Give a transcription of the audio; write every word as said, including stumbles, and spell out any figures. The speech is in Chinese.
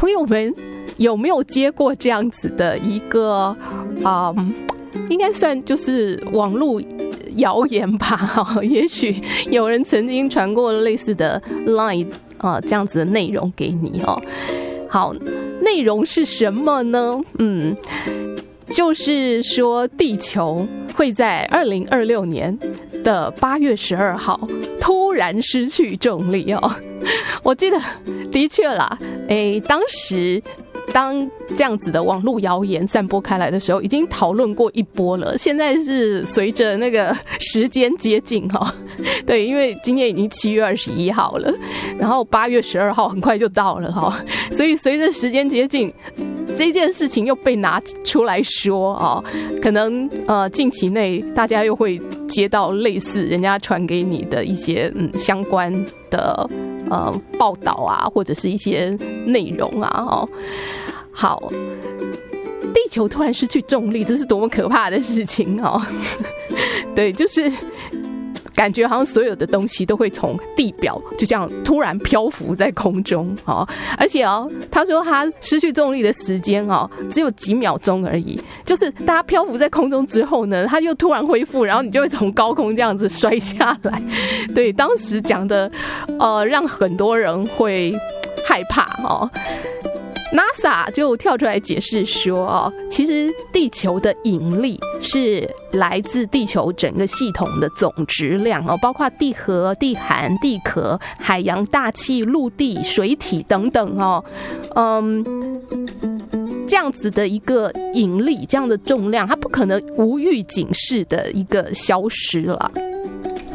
朋友们有没有接过这样子的一个啊、嗯，应该算就是网络谣言吧？也许有人曾经传过类似的 Line 啊、呃、这样子的内容给你哦。好，内容是什么呢？嗯，就是说地球会在二零二六年的八月十二号突然失去重力哦。我记得的确啦，诶，当时当这样子的网络谣言散播开来的时候，已经讨论过一波了。现在是随着那个时间接近哈，对，因为今天已经七月二十一号了，然后八月十二号很快就到了哈，所以随着时间接近，这件事情又被拿出来说哦，可能呃近期内大家又会接到类似人家传给你的一些嗯相关的呃报道啊，或者是一些内容啊哦。好，地球突然失去重力，这是多么可怕的事情哦！对，就是感觉好像所有的东西都会从地表就这样突然漂浮在空中哦，而且哦，他说他失去重力的时间哦只有几秒钟而已，就是大家漂浮在空中之后呢，他又突然恢复，然后你就会从高空这样子摔下来。对，当时讲的呃，让很多人会害怕哦。NASA 就跳出来解释说哦，其实地球的引力是来自地球整个系统的总质量哦，包括地核、地函、地壳、海洋、大气、陆地、水体等等哦，嗯，这样子的一个引力，这样的重量，它不可能无预警式的一个消失了。